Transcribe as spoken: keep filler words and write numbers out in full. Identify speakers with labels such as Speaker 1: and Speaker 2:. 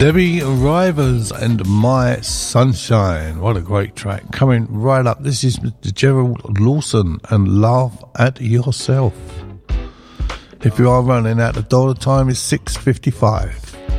Speaker 1: Debbie Rivers and My Sunshine. What a great track. Coming right up, this is Mister Gerald Lawson and Laugh at Yourself. If you are running out the door, the time is six fifty-five.